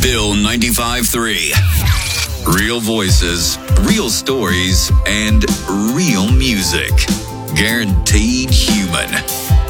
Bill 95.3. Real voices, real stories, and real music. Guaranteed human.